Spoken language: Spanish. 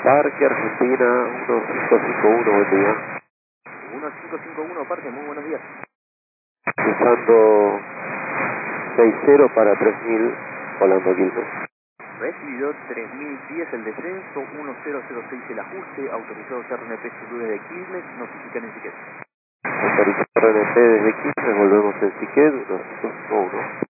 Parque Argentina 1551, buen día. 1551, Parque, muy buenos días. Usando 60 para 3000, Holanda Quilmes. Recibido 3010 el descenso, 1006 el ajuste, autorizado CRNP Sur desde Quilmes, notifican en Siquet. Autorizado RNP desde Quilmes, volvemos en Siquet, 251.